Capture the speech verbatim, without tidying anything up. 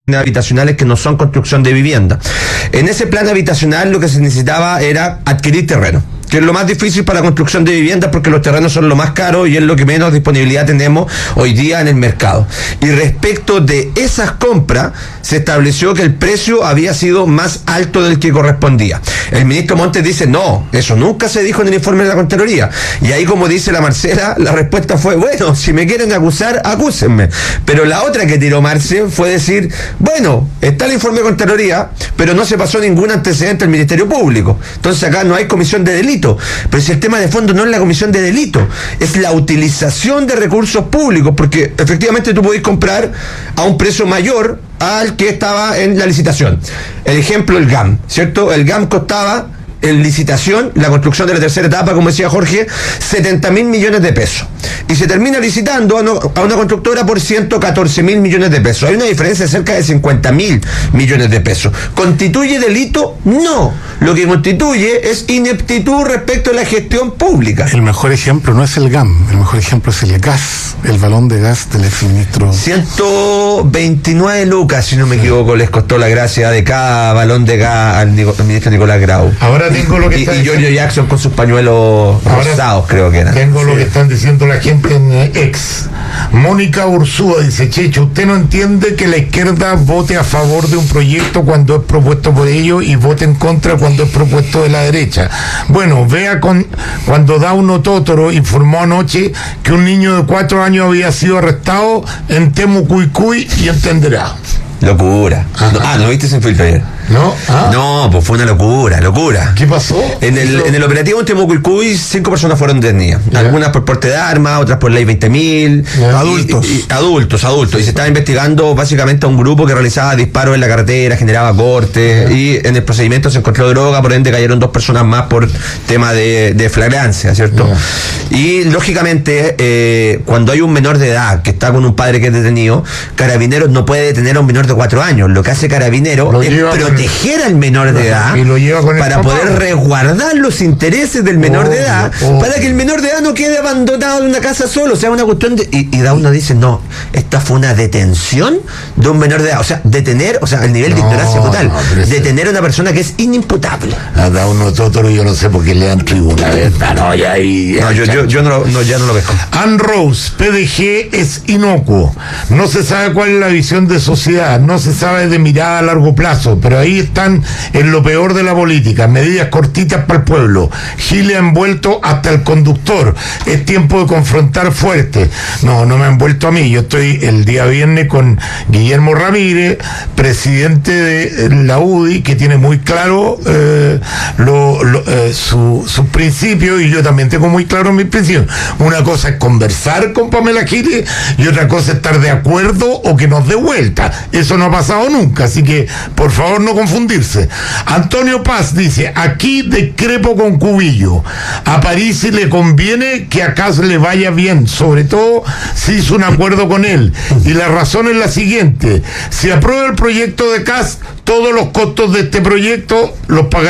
habitacionales que no son construcción de vivienda. En ese plan habitacional lo que se necesitaba era adquirir terreno, que es lo más difícil para la construcción de viviendas porque los terrenos son lo más caro y es lo que menos disponibilidad tenemos hoy día en el mercado. Y respecto de esas compras, se estableció que el precio había sido más alto del que correspondía. El ministro Montes dice, no, eso nunca se dijo en el informe de la Contraloría. Y ahí, como dice la Marcela, la respuesta fue, bueno, si me quieren acusar, acúsenme. Pero la otra que tiró Marce fue decir, bueno, está el informe de Contraloría, pero no se pasó ningún antecedente al Ministerio Público. Entonces acá no hay comisión de delito. Pero si el tema de fondo no es la comisión de delito, es la utilización de recursos públicos, porque efectivamente tú podés comprar a un precio mayor al que estaba en la licitación. El ejemplo, el G A M, ¿cierto? El G A M costaba en licitación, la construcción de la tercera etapa, como decía Jorge, setenta mil millones de pesos. Y se termina licitando a, no, a una constructora por ciento catorce mil millones de pesos. Hay una diferencia de cerca de cincuenta mil millones de pesos. ¿Constituye delito? No. Lo que constituye es ineptitud respecto a la gestión pública. El mejor ejemplo no es el G A M, el mejor ejemplo es el gas, el balón de gas del exministro. ciento veintinueve lucas, si no me equivoco, les costó la gracia de cada balón de gas al, al ministro Nicolás Grau. Ahora tengo lo que y, está y Giorgio Jackson con sus pañuelos Ahora rosados, creo que era. Tengo sí. lo que están diciendo la gente en eh, ex. Mónica Ursúa dice, Checho, usted no entiende que la izquierda vote a favor de un proyecto cuando es propuesto por ellos y vote en contra cuando es propuesto de la derecha. Bueno, vea con cuando Dauno Totoro informó anoche que un niño de cuatro años había sido arrestado en Temucuicuy y entenderá. Locura. No, ah, ¿no viste ese filtro ayer? ¿No? ¿Ah? No, pues fue una locura, locura. ¿Qué pasó? En el, en el operativo en Temucuicuy, cinco personas fueron detenidas. Yeah. Algunas por porte de armas, otras por ley veinte mil. Yeah. Adultos. Y, y, adultos, adultos. Y se estaba investigando básicamente a un grupo que realizaba disparos en la carretera, generaba cortes. Yeah. Y en el procedimiento se encontró droga, por ende cayeron dos personas más por tema de, de flagrancia, ¿cierto? Yeah. Y lógicamente, eh, cuando hay un menor de edad que está con un padre que es detenido, Carabineros no puede detener a un menor de cuatro años. Lo que hace Carabineros lo es proteger al menor de edad y lo lleva con para el poder resguardar los intereses del menor oh, de edad oh. para que el menor de edad no quede abandonado en una casa solo. O sea, una cuestión de... Y, y Dauno dice, no, esta fue una detención de un menor de edad. O sea, detener, o sea, el nivel de no, ignorancia total. No, detener a una persona que es inimputable. A Dauno Totoro yo no sé por qué le dan tribuna, ¿verdad? No, ya, ya, no, yo, yo, yo no, no, ya no lo veo. Ann Rose, P D G es inocuo. No se sabe cuál es la visión de sociedad, no se sabe de mirada a largo plazo, pero ahí están en lo peor de la política, medidas cortitas para el pueblo. Gile ha envuelto hasta el conductor. Es tiempo de confrontar fuerte. No, no me ha envuelto a mí. Yo estoy el día viernes con Guillermo Ramírez, presidente de la U D I, que tiene muy claro eh, lo, lo, eh, su, sus principios, y yo también tengo muy claro mis principios. Una cosa es conversar con Pamela Gile y otra cosa es estar de acuerdo o que nos dé vuelta. Eso no ha pasado nunca, así que por favor no confundirse. Antonio Paz dice, aquí discrepo con Cubillo. A París si le conviene que a Kast le vaya bien, sobre todo si hizo un acuerdo con él. Y la razón es la siguiente: si aprueba el proyecto de Kast, todos los costos de este proyecto los pagará